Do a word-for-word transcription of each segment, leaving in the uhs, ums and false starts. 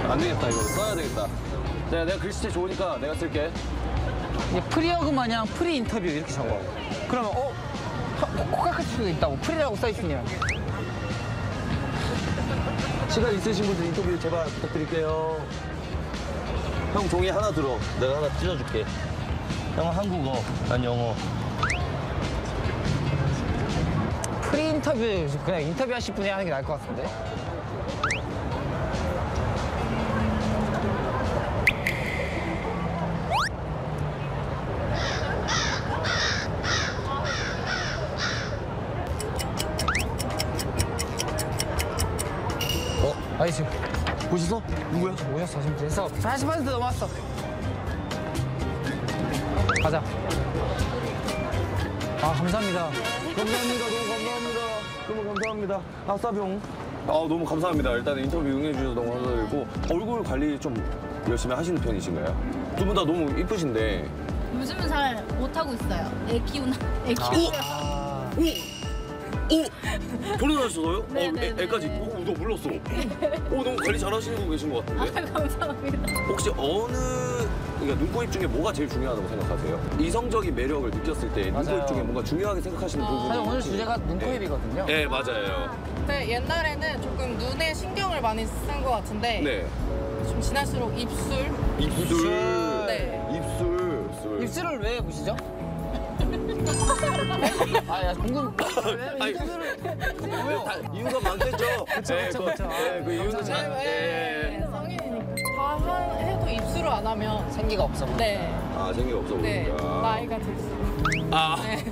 안 되겠다, 이거. 써야 되겠다. 내가, 내가 글씨체 좋으니까 내가 쓸게. 이게 프리어그 마냥 프리 인터뷰 이렇게 적어. 그러면 어? 코카카 수도 있다고 프리라고 써있으면. 시간 있으신 분들 인터뷰 제발 부탁드릴게요. 형 종이 하나 들어. 내가 하나 찢어줄게. 형은 한국어, 난 영어. 프리 인터뷰 그냥 인터뷰 하실 분이 하는 게 나을 것 같은데. 어? 나이스. 보셨어? 누구야? 오셨어, 지금 됐어. 사십 퍼센트 넘었어. 가자. 아, 감사합니다. 감사합니다. 너무 감사합니다. 너무 감사합니다. 아싸병. 아, 너무 감사합니다. 일단 인터뷰 응해주셔서 너무 감사드리고 얼굴 관리 좀 열심히 하시는 편이신가요? 두 분 다 너무 이쁘신데. 요즘은 잘 못하고 있어요. 애 키우나, 애 키우나. 아. 오! 결혼하셨어요? 네, 어, 네, 애, 네, 애까지? 네. 오, 너 몰랐어. 오, 너무 관리 잘하시고 계신 것 같은데? 아, 감사합니다. 혹시 어느, 그러니까 눈코입 중에 뭐가 제일 중요하다고 생각하세요? 이성적인 매력을 느꼈을 때 맞아요. 눈코입 중에 뭔가 중요하게 생각하시는 부분이 사실 오늘 혹시- 주제가 눈코입이거든요. 네, 맞아요. 근데 옛날에는 조금 눈에 신경을 많이 쓴 것 같은데 네. 좀 지날수록 입술. 입술. 네. 입술. 입술. 입술을 왜 보시죠? 아, 야, 궁금. 왜 아니, 인터뷰를 왜 다 이유가 많겠죠? 그쵸, 네, 그쵸, 그- 그쵸. 네, 그 이유는 감사합니다. 잘. 예. 성인이니까 다 한- 해도 입술을 안 하면 생기가 없어. 네, 아, 재미가 없어 네 보니까. 나이가 들수록 아, 네.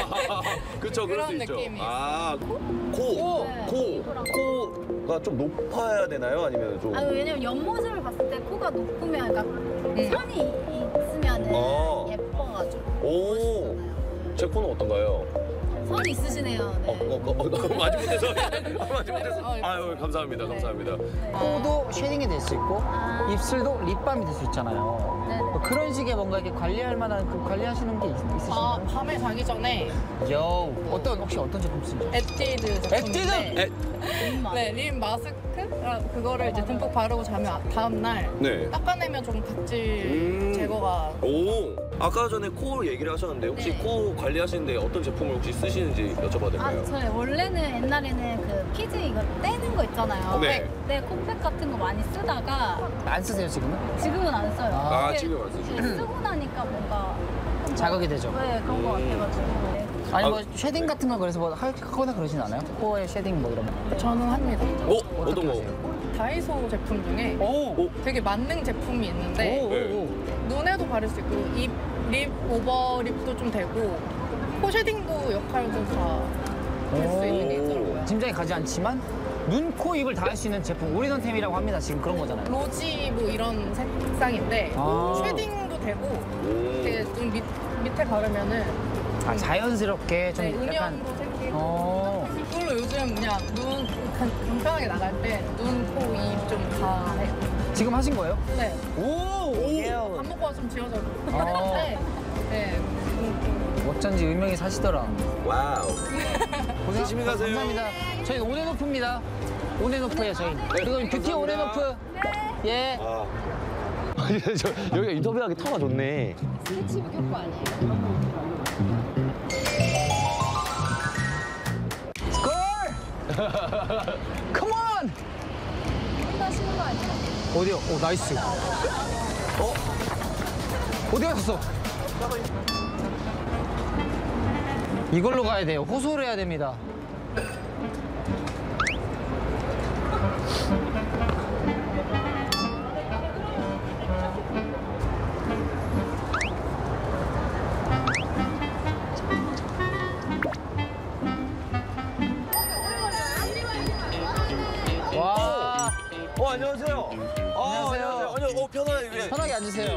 그쵸, 그럴 수 그런 있죠. 느낌이 아, 코, 코, 네. 코, 코가 좀 높아야 되나요? 아니면 좀? 아, 왜냐면 옆모습을 봤을 때 코가 높으면, 그러니까 음. 선이 있으면 어. 예뻐가지고. 오, 제 코는 어떤가요? 선 있으시네요. 네. 어, 어, 어, 어, 마지 못해서. 마지 못해서. 어, 아유, 감사합니다, 감사합니다. 코도 쉐딩이 될 수 있고 아. 입술도 립밤이 될 수 있잖아요. 네네. 뭐 그런 식의 뭔가 이렇게 관리할 만한 그 관리하시는 게 있, 아, 있으신가요? 밤에 자기 전에 요 어떤 혹시 어떤 제품 쓰죠? 에뛰드 제품인데 에, 네, 립 마스크? 그거를 이제 듬뿍 바르고 자면 다음 날 네. 닦아내면 좀 각질 음. 제거가 오, 아까 전에 코 얘기를 하셨는데 혹시 네. 코 관리하시는데 어떤 제품을 혹시 쓰시는지 여쭤봐도 될까요? 아, 저희 원래는 옛날에는 그 피지 이거 떼는 거 있잖아요. 네. 네, 콤팩 같은 거 많이 쓰다가 안 쓰세요 지금은? 지금은 안 써요. 아, 근데 지금 안 쓰시죠? 이게 쓰고 나니까 뭔가 좀 자극이 되죠. 네, 그런 거 음. 같아가지고. 네. 아니 아, 뭐 쉐딩 같은 거 그래서 뭐 하- 하거나 그러진 않아요? 코에 쉐딩 뭐 이런 거? 저는 합니다. 어? 어떻게 어떤 거? 하세요? 다이소 제품 중에 오! 오, 되게 만능 제품이 있는데 오, 네. 오, 오. 눈에도 바를 수 있고 입, 립 오버립도 좀 되고 코 쉐딩도 역할도 다 할 수 있는 게 있더라고요. 짐작이 가지 않지만 눈, 코, 입을 다 할 수 있는 제품 올인원템이라고 합니다. 지금 그런 거잖아요. 로지 뭐 이런 색상인데 아. 쉐딩도 되고 오. 이렇게 눈 밑, 밑에 바르면은 아, 자연스럽게 좀 네, 약간 은연도 생기고 어. 이걸로 요즘 그냥 눈 간- 간편하게 나갈 때 눈, 코, 입 좀 다 해요. 지금 하신 거예요? 네. 오! 오! 밥 먹고 좀 지워져. 어. 네. 네. 음, 어쩐지 의명이 사시더라. 와우. 고생- 조심히 가세요. 감사합니다. 저희 온앤오프입니다. 온앤오프예요 저희. 이거 뷰티 감사합니다. 온앤오프. 예. 아. 저, 여기가 인터뷰하기 터가 좋네. 스케치북 효과 아니에요? 골! 컴온! 혼자시는 거 아니에요? 어디요? 오 나이스. 어? 어디 갔었어? 이걸로 가야 돼요. 호소를 해야 됩니다. 와, 어, 안녕하세요. 아, 안녕하세요. 아니요, 어, 편하게. 예. 편하게 앉으세요.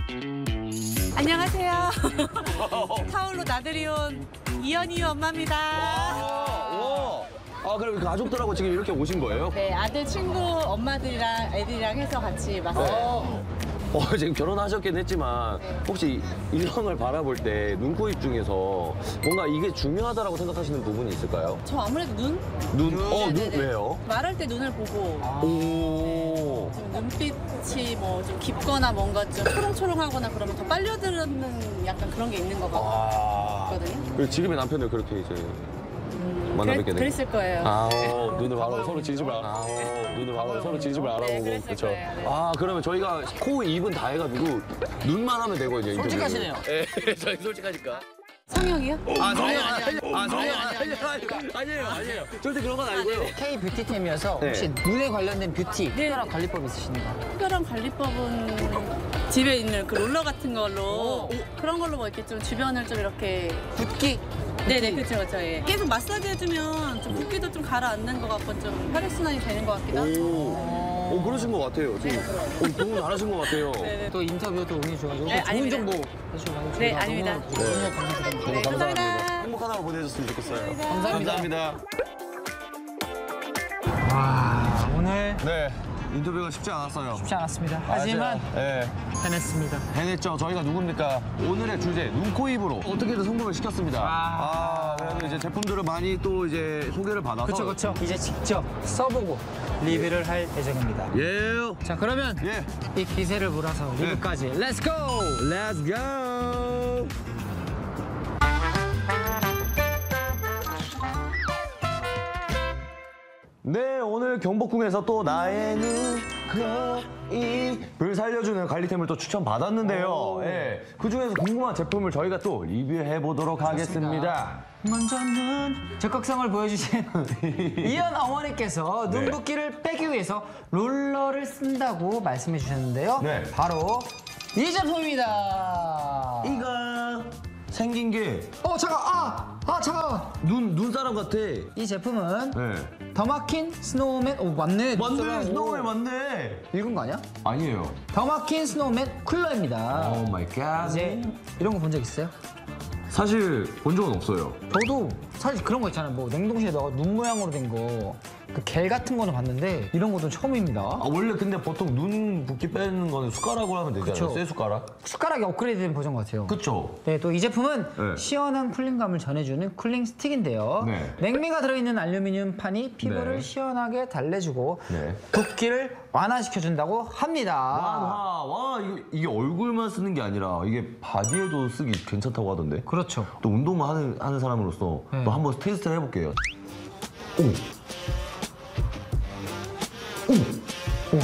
안녕하세요. 서울로 나들이 온 이현이 엄마입니다. 아, 와. 아, 그럼 가족들하고 지금 이렇게 오신 거예요? 네, 아들 친구 엄마들이랑 애들이랑 해서 같이 왔어요. 어. 어, 지금 결혼하셨긴 했지만 혹시 이성을 바라볼 때 눈, 코, 입 중에서 뭔가 이게 중요하다라고 생각하시는 부분이 있을까요? 저 아무래도 눈? 눈? 어, 눈 네네네. 왜요? 말할 때 눈을 보고 오. 좀 눈빛이 뭐 좀 깊거나 뭔가 좀 초롱초롱하거나 그러면 더 빨려드는 약간 그런 게 있는 것 아. 같거든요. 그리고 지금의 남편을 그렇게 이제 만나 그랬, 뵙게 된 그랬을 거예요. 아, 어, 눈을 바라보고 서로 진심을 알아. 아, 어, 눈을 바라보고 서로 진심을 알아보고 그랬을 그렇죠. 거예요, 네. 아, 그러면 저희가 코, 입은 다 해가지고 눈만 하면 되거든요. 인터뷰. 솔직하시네요. 예, 저희 솔직하니까. 성형이요? 아, 저희 아니, 아니, 아니, 아니, 아, 아니, 저희 아니, 아니, 아니, 아니에요, 아니에요. 절대 그런 건 아니고요. K 뷰티템이어서 네. 혹시 눈에 관련된 뷰티 네. 특별한 관리법 있으신가요? 특별한 관리법은 집에 있는 그 롤러 같은 걸로 그런 걸로 뭐 이렇게 좀 주변을 좀 이렇게 붓기. 네네 그렇죠 그렇죠 예. 계속 마사지 해주면 좀 붓기도 좀 가라앉는 것 같고 좀 혈액순환이 되는 것 같기도 하고 오, 오, 그러신 것 같아요. 지금 어, 너무 잘하신 것 같아요. 네네. 또 인터뷰도 응해주셔가지고 네, 좋은 아닙니다. 정보 해주셔가지고 네, 저희가 아닙니다. 너무, 너무 감사드립니다. 너무 감사합니다. 행복한 하루 보내셨으면 좋겠어요. 감사합니다. 감사합니다. 와 오늘 네, 인터뷰가 쉽지 않았어요. 쉽지 않았습니다. 하지만 네. 해냈습니다. 해냈죠. 저희가 누굽니까? 오늘의 주제 눈, 코, 입으로 어떻게든 성공을 시켰습니다. 아. 아, 그래도 이제 제품들을 많이 또 이제 소개를 받아서 그렇죠, 그렇죠. 이제 직접 써보고 리뷰를 할 예정입니다. 예. 자 그러면 예. 이 기세를 몰아서 리뷰까지 렛츠 고! Let's go. 네, 오늘 경복궁에서 또 나의 눈, 코, 입을 살려주는 관리템을 또 추천받았는데요. 예, 그 중에서 궁금한 제품을 저희가 또 리뷰해 보도록 하겠습니다. 먼저는 적극성을 보여주신 이현 어머니께서 네. 눈붓기를 빼기 위해서 롤러를 쓴다고 말씀해 주셨는데요. 네. 바로 이 제품입니다. 이가 생긴 게 어 잠깐 아! 아 잠깐 눈, 눈사람 같아. 이 제품은 네. 더마킨 스노우맨 오 맞네 맞네, 눈사람. 스노우맨 오. 맞네. 읽은 거 아니야? 아니에요. 더마킨 스노우맨 쿨러입니다. 오 마이 갓. 이제 이런 거 본 적 있어요? 사실 본 적은 없어요. 저도 사실 그런 거 있잖아요. 뭐 냉동실에 넣어 눈 모양으로 된 거, 그 겔 같은 거는 봤는데 이런 것도 처음입니다. 아, 원래 근데 보통 눈 붓기 빼는 거는 숟가락으로 하면 되잖아요. 그쵸. 쇠 숟가락. 숟가락이 업그레이드된 버전 같아요. 그쵸? 네, 또 이 제품은 네. 시원한 쿨링감을 전해주는 쿨링 스틱인데요. 네. 냉미가 들어있는 알루미늄 판이 피부를 네. 시원하게 달래주고 네. 붓기를 완화시켜준다고 합니다. 완화. 와, 이게, 이게 얼굴만 쓰는 게 아니라 이게 바디에도 쓰기 괜찮다고 하던데. 그렇죠. 또 운동만 하는, 하는 사람으로서 네. 또 한번 테스트를 해볼게요. 오. 오.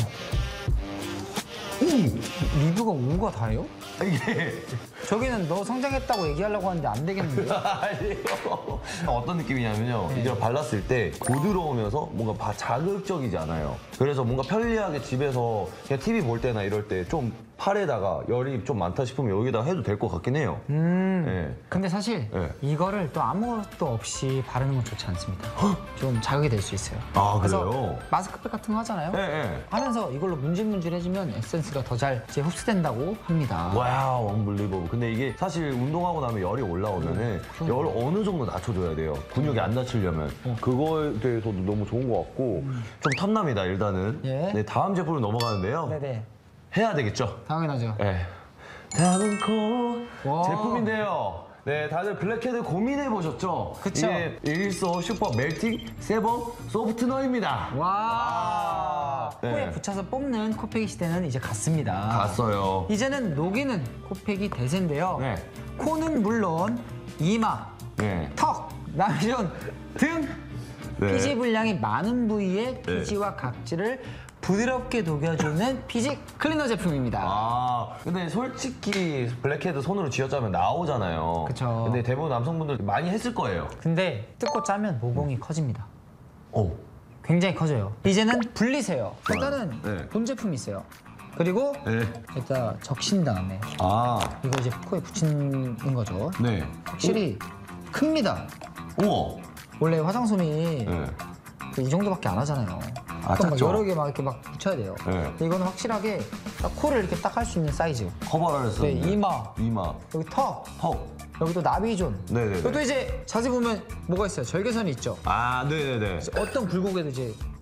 오. 리뷰가 오가 다예요? 이게 저기는 너 성장했다고 얘기하려고 하는데 안 되겠는데? 아니에요. 어떤 느낌이냐면요. 이걸 발랐을 때 부드러우면서 뭔가 바- 자극적이지 않아요. 그래서 뭔가 편리하게 집에서 그냥 티비 볼 때나 이럴 때 좀 팔에다가 열이 좀 많다 싶으면 여기다 해도 될 것 같긴 해요. 음. 네. 근데 사실 네. 이거를 또 아무것도 없이 바르는 건 좋지 않습니다. 좀 자극이 될 수 있어요. 아, 그래서 그래요? 마스크팩 같은 거 하잖아요. 네, 네. 하면서 이걸로 문질문질해지면 에센스가 더 잘 흡수된다고 합니다. 와우, 언블리버블. 근데 이게 사실 운동하고 나면 열이 올라오면은 열을 어느 정도 낮춰줘야 돼요. 근육이 안 다치려면. 그거에 대해서도 너무 좋은 것 같고 좀 탐납니다, 일단은. 예. 네, 다음 제품으로 넘어가는데요. 네네. 해야 되겠죠? 당연하죠. 네. 다음은 코 와. 제품인데요. 네, 다들 블랙헤드 고민해 보셨죠? 그쵸. 이게 일소 슈퍼 멜팅 세범 소프트너입니다. 와. 네. 코에 붙여서 뽑는 코팩이 시대는 이제 갔습니다. 갔어요. 이제는 녹이는 코팩이 대세인데요. 네. 코는 물론 이마, 네. 턱, 남존 등 네. 피지 분량이 많은 부위의 피지와 각질을 부드럽게 녹여주는 피지 클리너 제품입니다. 아, 근데 솔직히 블랙헤드 손으로 쥐어짜면 나오잖아요. 그쵸. 근데 대부분 남성분들 많이 했을 거예요. 근데 뜯고 짜면 모공이 커집니다. 오. 굉장히 커져요. 이제는 분리세요. 일단은 네. 본 제품이 있어요. 그리고 네. 일단 적신 다음에 아, 이거 이제 코에 붙이는 거죠. 네. 확실히 큽니다. 우와. 원래 화장솜이 네. 이 정도밖에 안 하잖아요. 아, 그럼 막 작죠? 여러 개 막 이렇게 막 붙여야 돼요. 네. 근데 이거는 확실하게 딱 코를 이렇게 딱 할 수 있는 사이즈. 커버를 해서. 네, 이마, 이마. 여기 턱, 턱. 여기 또 나비존. 네네네. 여기 또 이제 자세히 보면 뭐가 있어요? 절개선이 있죠. 아, 네네네. 어떤 굴곡에도 이제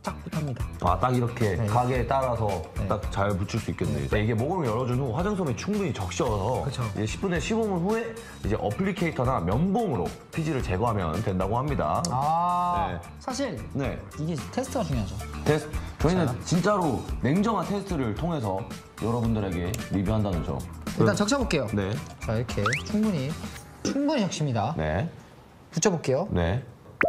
딱 붙합니다. 아, 딱 이렇게 네. 가게에 따라서 네. 딱 잘 붙일 수 있겠네요. 이게 모공을 열어준 후 화장솜이 충분히 적셔서 그쵸. 이제 십 분에 십오 분 후에 이제 어플리케이터나 면봉으로 피지를 제거하면 된다고 합니다. 아, 네. 사실 네. 이게 테스트가 중요하죠. 테스트. 저희는 자. 진짜로 냉정한 테스트를 통해서 여러분들에게 리뷰한다는 점. 일단 적셔볼게요. 네. 자, 이렇게 충분히 충분히 적십니다. 네. 붙여볼게요. 네.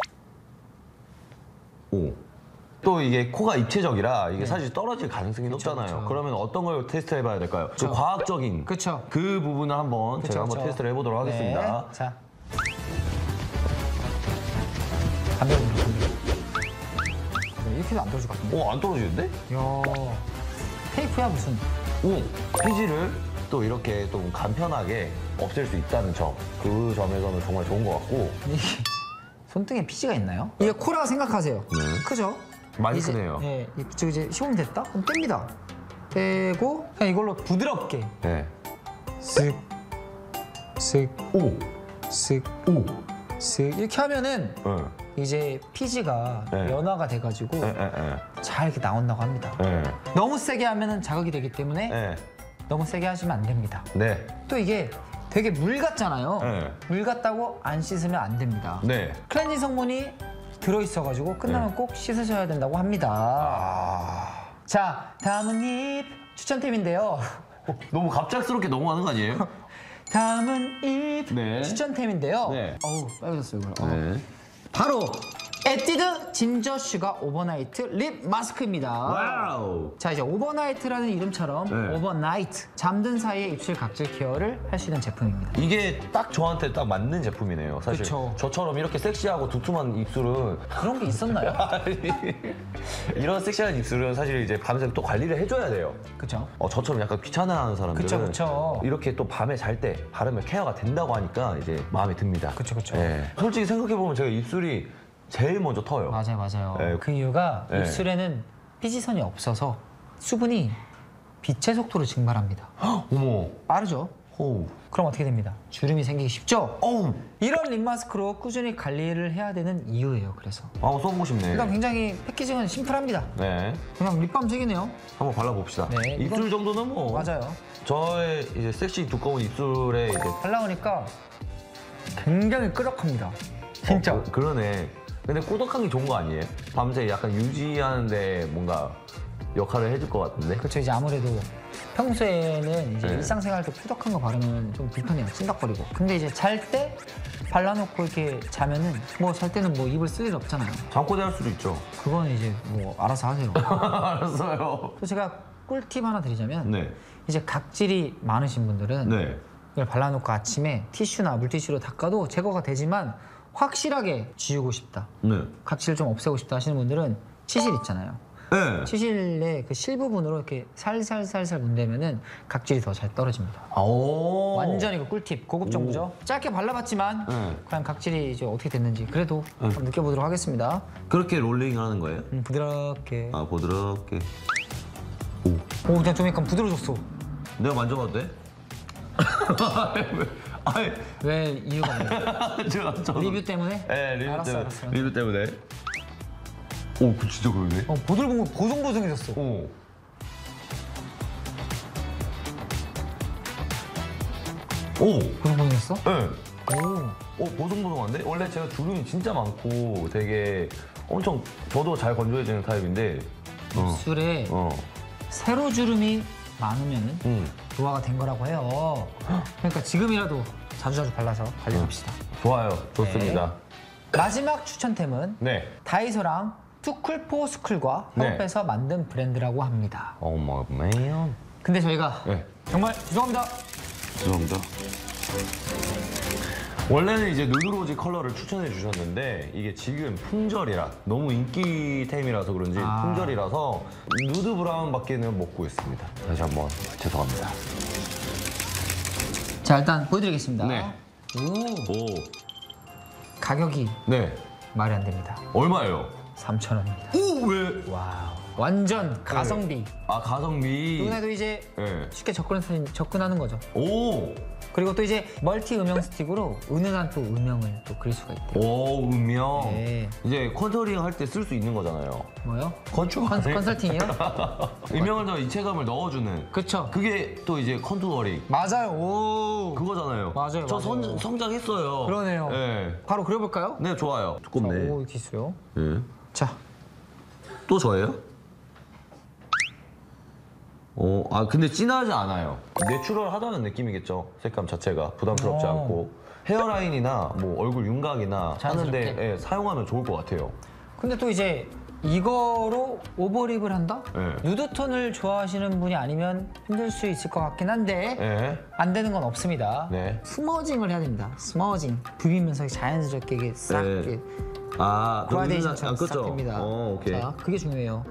오. 또 이게 코가 입체적이라 이게 네. 사실 떨어질 가능성이 높잖아요. 그쵸. 그러면 어떤 걸 테스트 해봐야 될까요? 그 그쵸. 과학적인 그쵸. 그 부분을 한번 그쵸, 제가 한번 그쵸. 테스트를 해보도록 하겠습니다. 네. 자. 반대로 반대로. 이렇게도 안 떨어질 것 같은데. 오, 안 떨어지는데? 이야. 테이프야 무슨. 오, 피지를 또 이렇게 좀 간편하게 없앨 수 있다는 점. 그 점에서는 정말 좋은 것 같고. 이게 손등에 피지가 있나요? 이게 코라고 생각하세요. 네. 크죠? 많이 이제, 크네요. 네, 이쪽 이제 십오 분 됐다? 그럼 뗍니다. 떼고 그냥 이걸로 부드럽게 네. 쓱, 쓱, 오, 쓱, 오. 쓱 이렇게 하면은 네. 이제 피지가 네. 연화가 돼가지고 네, 네, 네. 잘 이렇게 나온다고 합니다. 네. 너무 세게 하면은 자극이 되기 때문에 네. 너무 세게 하시면 안 됩니다. 네. 또 이게 되게 물 같잖아요. 네. 물 같다고 안 씻으면 안 됩니다. 네. 클렌징 성분이 들어있어가지고 끝나면 네. 꼭 씻으셔야 된다고 합니다. 아. 자, 다음은 입 추천템인데요. 어, 너무 갑작스럽게 넘어가는 거 아니에요? 다음은 입 네. 추천템인데요. 네. 어우, 빨개졌어요, 이걸. 어. 네. 바로 에뛰드 진저 슈가 오버나이트 립 마스크입니다. 와우. 자, 이제 오버나이트라는 이름처럼 네. 오버나이트 잠든 사이에 입술 각질 케어를 할 수 있는 제품입니다. 이게 딱 저한테 딱 맞는 제품이네요. 사실 그쵸. 저처럼 이렇게 섹시하고 두툼한 입술은 그런 게 있었나요? 이런 섹시한 입술은 사실 이제 밤새 또 관리를 해줘야 돼요. 그쵸? 어, 저처럼 약간 귀찮아하는 사람들은 그쵸, 그쵸. 이렇게 또 밤에 잘 때 바르면 케어가 된다고 하니까 이제 마음에 듭니다. 그쵸, 그쵸. 예. 솔직히 생각해 보면 제가 입술이 제일 먼저 터요. 맞아요, 맞아요. 네. 그 이유가 네. 입술에는 피지선이 없어서 수분이 빛의 속도로 증발합니다. 어머. 빠르죠? 어우. 그럼 어떻게 됩니다? 주름이 생기기 쉽죠? 어우. 이런 립 마스크로 꾸준히 관리를 해야 되는 이유예요, 그래서. 아, 써보고 싶네. 일단 굉장히 패키징은 심플합니다. 네. 그냥 립밤색이네요. 한번 발라봅시다. 네, 입술 이건- 정도는 뭐. 맞아요. 저의 이제 섹시 두꺼운 입술에 이제 발라보니까 굉장히 끄덕합니다. 진짜. 어, 그, 그러네. 근데 꾸덕한 게 좋은 거 아니에요? 밤새 약간 유지하는데 뭔가 역할을 해줄 것 같은데? 그렇죠. 이제 아무래도 평소에는 이제 네. 일상생활 때 푸덕한 거 바르면 좀 불편해요. 찐덕거리고. 근데 이제 잘 때 발라놓고 이렇게 자면은 뭐 잘 때는 뭐 입을 쓸 일 없잖아요. 잠꼬 대할 수도 있죠. 그거는 이제 뭐 알아서 하세요. 알았어요. 또 제가 꿀팁 하나 드리자면 네. 이제 각질이 많으신 분들은 네. 이걸 발라놓고 아침에 티슈나 물티슈로 닦아도 제거가 되지만 확실하게 지우고 싶다. 네. 각질 좀 없애고 싶다 하시는 분들은 치실 있잖아요. 네. 치실의 그 실 부분으로 이렇게 살살살살 문대면은 각질이 더 잘 떨어집니다. 오. 완전히 그 꿀팁, 고급 정보죠. 짧게 발라봤지만 네. 과연 각질이 이제 어떻게 됐는지 그래도 한번 느껴보도록 하겠습니다. 그렇게 롤링 하는 거예요? 음, 부드럽게. 아, 부드럽게. 오, 그냥 좀 약간 부드러워졌어. 내가 만져봐도 돼? 아니, 왜 이유가 뭐예요? 제가 저 리뷰 때문에? 네, 리뷰 알았어, 때문에. 알았어. 리뷰 때문에. 오, 그 진짜 그러네. 어, 보들보들 보송보송해졌어. 오. 오. 보송보송했어? 네. 오. 어, 보송보송한데? 원래 제가 주름이 진짜 많고 되게 엄청 저도 잘 건조해지는 타입인데. 어. 입술에 어. 세로 주름이 많으면은 음. 노화가 된 거라고 해요. 그러니까 지금이라도 자주자주 발라서 관리합시다. 좋아요. 좋습니다. 마지막 추천템은 네. 다이소랑 투쿨포스쿨과 네. 협업해서 만든 브랜드라고 합니다. 어머, 매연. 근데 저희가 네. 정말 죄송합니다. 죄송합니다. 원래는 이제 누드로즈 컬러를 추천해 주셨는데 이게 지금 품절이라 너무 인기템이라서 그런지 아. 품절이라서 누드 브라운밖에는 못 구했습니다. 다시 한번 죄송합니다. 자, 일단 보여드리겠습니다. 네. 오, 오, 가격이 네. 말이 안 됩니다. 얼마예요? 삼천 원입니다. 오, 왜? 와우. 완전 가성비. 아 가성비. 누구나도 이제 네. 쉽게 접근, 접근하는 거죠. 오. 그리고 또 이제 멀티 음영 스틱으로 은은한 또 음영을 또 그릴 수가 있대요. 오 음영. 네. 이제 컨터링 할 때 쓸 수 있는 거잖아요. 뭐요? 건축 컨, 컨설팅이요? 음영을 더 입체감을 넣어주는. 그쵸. 그게 또 이제 컨투어링. 맞아요. 오. 그거잖아요. 맞아요, 저 맞아요. 선, 성장했어요. 그러네요. 네. 바로 그려볼까요? 네 좋아요. 자, 두껍네. 오, 이렇게 있어요. 네. 자, 또 저예요? 어, 아 근데 진하지 않아요. 내추럴하다는 느낌이겠죠. 색감 자체가 부담스럽지 오. 않고 헤어라인이나 뭐 얼굴 윤곽이나 하는데 자연스럽게. 예, 사용하면 좋을 것 같아요. 근데 또 이제 이거로 오버립을 한다? 네. 누드톤을 좋아하시는 분이 아니면 힘들 수 있을 것 같긴 한데 예. 안 되는 건 없습니다. 네. 스머징을 해야 됩니다. 스머징. 부비면서 자연스럽게 이게 싹 네. 이렇게 아, 그라데이션처럼 싹 그렇죠. 됩니다. 어, 오케이. 자, 그게 중요해요.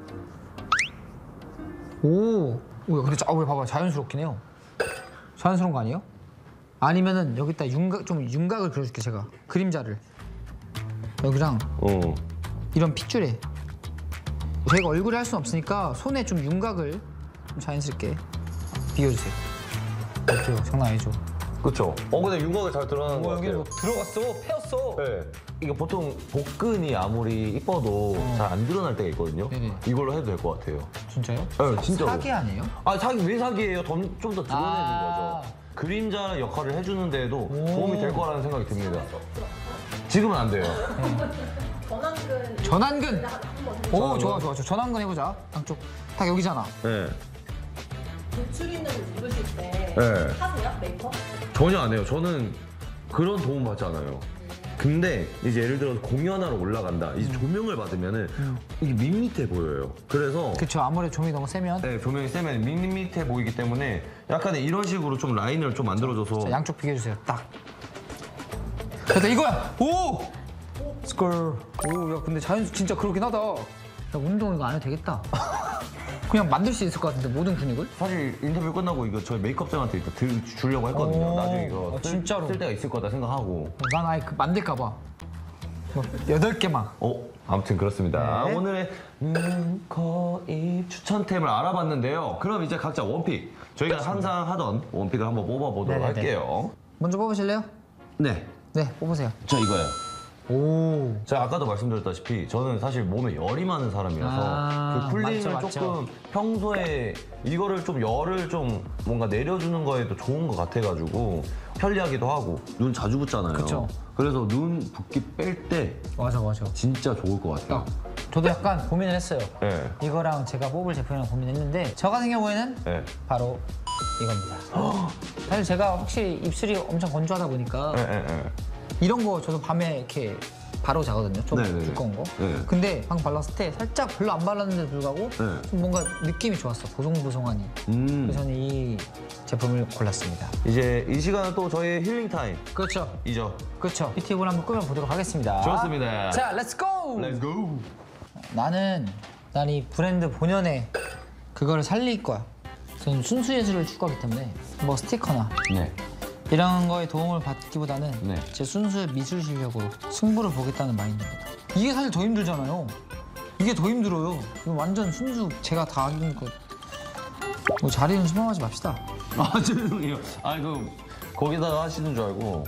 오, 오, 근데 자, 어, 봐봐, 자연스럽긴 해요. 자연스러운 거 아니에요? 아니면은 여기다 윤곽 좀 윤곽을 그려줄게 제가 그림자를 여기랑 어. 이런 핏줄에 저희가 얼굴에 할 수는 없으니까 손에 좀 윤곽을 좀 자연스럽게 비워주세요. 어때요? 장난 아니죠? 그렇죠. 어, 근데 윤곽을 잘 드러나는 것 어, 여기 같아요. 뭐 들어갔어, 패였어. 네. 이게 보통 복근이 아무리 이뻐도 잘 안 드러날 때가 있거든요. 네네. 이걸로 해도 될 것 같아요. 진짜요? 네, 진짜로. 사기 아니에요? 아, 사기 왜 사기예요? 좀 더 드러내는 아. 거죠. 그림자 역할을 해주는 데에도 오. 도움이 될 거라는 생각이 듭니다. 지금은 안 돼요. 전완근. 오, 좋아, 좋아, 좋아. 전완근 해보자. 양쪽 딱 여기잖아. 네. 노출 있는 거 입으실 때 네. 하세요? 메이크업? 전혀 안 해요. 저는 그런 도움 받지 않아요. 근데 이제 예를 들어서 공연하러 올라간다. 이제 조명을 받으면은 이게 밋밋해 보여요. 그래서 그쵸. 아무래도 조명이 너무 세면 네, 조명이 세면 밋밋해 보이기 때문에 약간 이런 식으로 좀 라인을 좀 만들어줘서 자, 양쪽 비교해주세요. 딱. 됐다, 이거야. 오. 스컬. 오, 야, 근데 자연 진짜 그러긴 하다. 야, 운동 이거 안 해도 되겠다. 그냥 만들 수 있을 것 같은데 모든 근육을? 사실 인터뷰 끝나고 이거 저희 메이크업장한테 이거 들, 주려고 했거든요. 오, 나중에 이거 아, 쓸, 진짜로? 쓸 때가 있을 거다 생각하고. 난 아예 그 만들까 봐. 뭐 여덟 개만. 어, 아무튼 그렇습니다. 네. 오늘의 눈, 코, 입 추천템을 알아봤는데요. 그럼 이제 각자 원픽. 저희가 항상 하던 원픽을 한번 뽑아보도록 네네네. 할게요. 먼저 뽑으실래요? 네. 네, 뽑으세요. 저 이거예요. 오. 제가 아까도 말씀드렸다시피 저는 사실 몸에 열이 많은 사람이라서 아, 그 쿨링을 맞죠, 맞죠. 조금 평소에 이거를 좀 열을 좀 뭔가 내려주는 거에도 좋은 것 같아가지고 편리하기도 하고 눈 자주 붓잖아요. 그쵸. 그래서 눈 붓기 뺄 때 맞아, 맞아. 진짜 좋을 것 같아요. 딱. 저도 약간 고민을 했어요. 네. 이거랑 제가 뽑을 제품이랑 고민했는데 저 같은 경우에는 네. 바로 이겁니다. 사실 제가 확실히 입술이 엄청 건조하다 보니까 네, 네, 네. 이런 거 저도 밤에 이렇게 바로 자거든요. 좀 네네네. 두꺼운 거. 네. 근데 방금 발랐을 때 살짝 별로 안 발랐는데도 불구하고 네. 좀 뭔가 느낌이 좋았어. 보송보송하니. 음. 그래서 저는 이 제품을 골랐습니다. 이제 이 시간은 또 저희의 힐링 그렇죠. 타임이죠. 그렇죠. 뷰티볼 한번 꾸며보도록 하겠습니다. 좋습니다. 자, 렛츠고! Let's go. 나는 난 이 브랜드 본연의 그거를 살릴 거야. 저는 순수 예술을 추구하기 때문에 뭐 스티커나 네. 이런 거에 도움을 받기보다는 네. 제 순수 미술 실력으로 승부를 보겠다는 마인드입니다. 이게 사실 더 힘들잖아요. 이게 더 힘들어요. 이거 완전 순수 제가 다 하는 거. 뭐 자리는 실망하지 맙시다. 아 죄송해요. 아 이거 거기다가 하시는 줄 알고.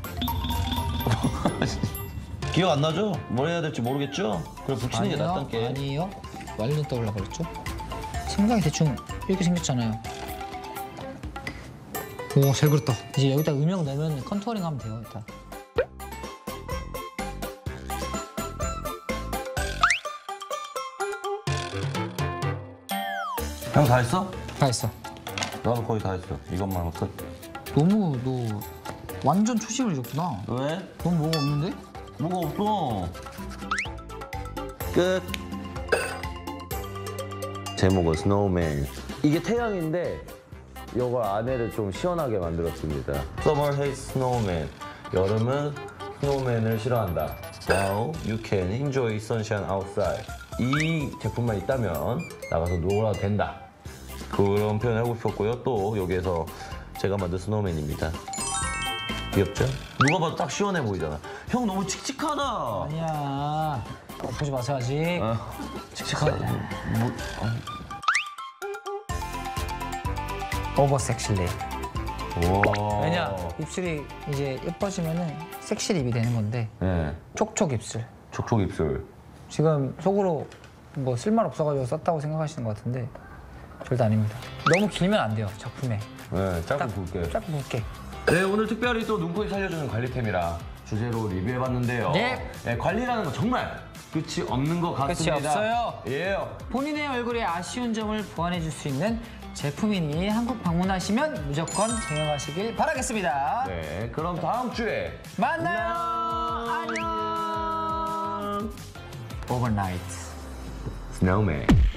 기억 안 나죠? 뭘 해야 될지 모르겠죠? 그래 붙이는 게 낫단 게. 아니에요. 완전 떠올라 버렸죠. 생각이 대충 이렇게 생겼잖아요. 오, 잘 그렸다. 이제 여기다 음영 넣으면 컨투어링 하면 돼요, 일단. 형 다 했어? 다 했어. 나도 거의 다 했어. 이것만 하면 끝. 너무 너 완전 초심을 잃었구나. 왜? 넌 뭐가 없는데? 뭐가 없어. 끝. 제목은 스노우맨. 이게 태양인데 이걸 안에를 좀 시원하게 만들었습니다. Summer hates snowman. 여름은 스노우맨을 싫어한다. Now you can enjoy sunshine outside. 이 제품만 있다면 나가서 놀아도 된다. 그런 표현을 하고 싶었고요. 또 여기에서 제가 만든 스노우맨입니다. 귀엽죠? 누가 봐도 딱 시원해 보이잖아. 형 너무 칙칙하다. 아니야. 어, 보지 마세요 아직. 어. 칙칙한. 뭐, 오버 섹시리. 와. 왜냐 입술이 이제 예뻐지면은 섹시 립이 되는 건데 네. 촉촉 입술. 촉촉 입술. 지금 속으로 뭐 쓸말 없어가지고 썼다고 생각하시는 것 같은데 절대 아닙니다. 너무 길면 안 돼요 작품에. 네, 짧고 딱 굵게. 짧고 굵게. 네, 오늘 특별히 또 눈코입 살려주는 관리템이라 주제로 리뷰해봤는데요. 네. 네, 관리라는 건 정말 끝이 없는 것 같습니다. 끝이 없어요. 예. 본인의 얼굴에 아쉬운 점을 보완해줄 수 있는 제품이니 한국 방문하시면 무조건 사용하시길 바라겠습니다. 네, 그럼 다음 주에 만나요. 안녕. 오버나이트. 스노우맨.